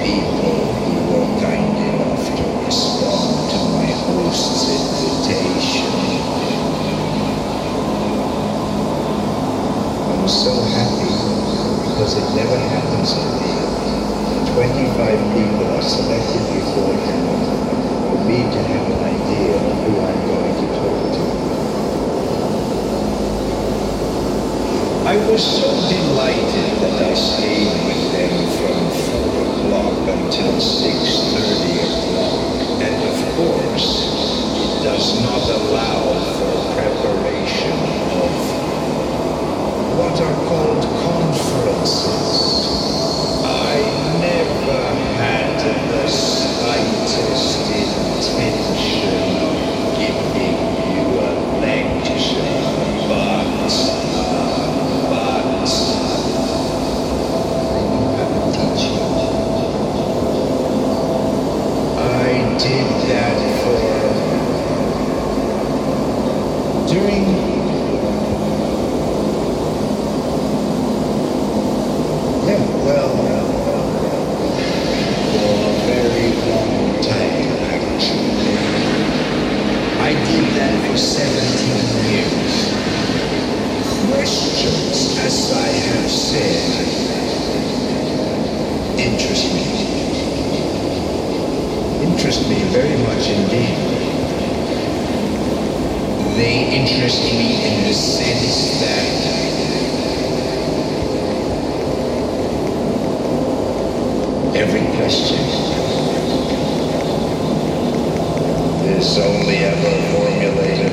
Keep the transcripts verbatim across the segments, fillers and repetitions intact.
people who were kind enough to respond to my host's invitation. I was so happy because it never happens to me. twenty-five people are selected beforehand for me to have an idea of who I'm going to talk to. I was so delighted that I stayed with them from four o'clock until six thirty o'clock, and of course, it does not allow for preparation of what are called conferences. I never had the slightest intention of giving you a lecture, but, but, I did that for, during Yeah, well, for a very long time, actually. I did that for seventeen years. Questions, as I have said, interest me. Interest me very much indeed. They interest me in the sense that every question is only ever formulated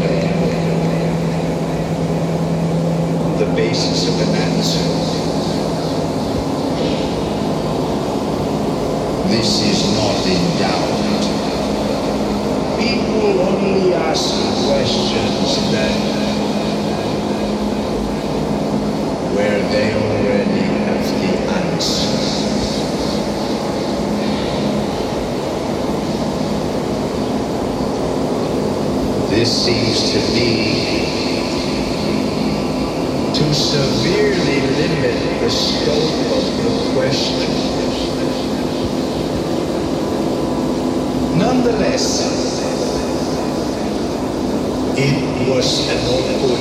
on the basis of an answer. This is not in doubt. People only ask questions that where they already have the answer. This seems to me to severely limit the scope of the question. Nonetheless, it was an opportunity